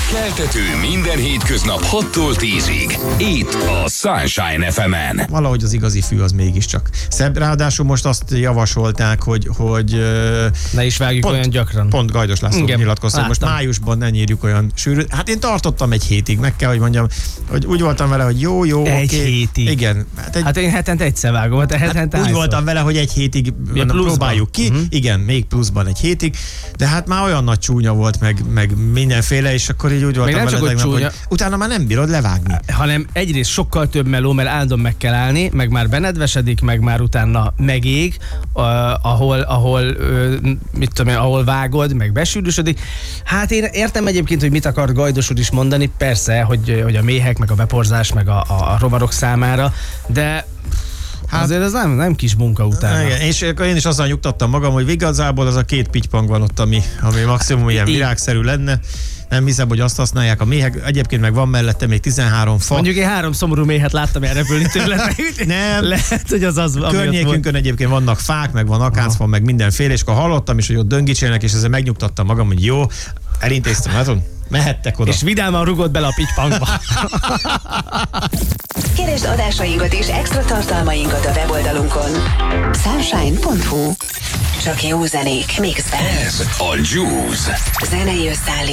Keltető minden hétköznap 6-tól 10-ig. Itt a Sunshine FM-en. Valahogy az igazi fű az mégiscsak szebb. Ráadásul most azt javasolták, hogy ne is vágjuk olyan gyakran. Pont Gajdos László nyilatkozta, hogy most májusban ne nyírjuk olyan sűrű. Hát én tartottam egy hétig, meg kell, hogy mondjam, hogy úgy voltam vele, hogy jó, egy hétig. Igen. Hát én hetente egyszer vágom. Úgy voltam vele, hogy egy hétig próbáljuk ki. Igen, még pluszban egy hétig. De hát már olyan nagy csúnya volt, meg mindenféle, és akkor így úgy voltam vele, hogy utána már nem bírod levágni. Hanem egyrészt sokkal több meló, mert állandóan meg kell állni, meg már benedvesedik, meg már utána megég, ahol vágod, meg besűrűsödik. Hát én értem egyébként, hogy mit akart Gajdos úr is mondani, persze, hogy a méhek, meg a beporzás, meg a rovarok számára, de hát, azért ez nem kis munka utána. Igen, és én is azzal nyugtattam magam, hogy igazából az a 2 pittypang van ott, ami maximum ilyen virágszerű lenne. Nem hiszem, hogy azt használják a méhek. Egyébként meg van mellette még 13 fa. Mondjuk én 3 szomorú méhet láttam elrepülni tőle. Nem. Lehet, hogy az környékünkön egyébként vannak fák, meg van akácfa, meg mindenféle, és akkor hallottam is, hogy ott döngicselnek, és ezzel megnyugtattam magam, hogy jó, elintéztem, látod? Mehettek oda. És vidáman rugott bele a pittypangba. Keresd adásainkat és extra tartalmainkat a weboldalunkon. Sunshine.hu. Csak jó zenék mixben. Ez a Juice. Zenei összeállítás.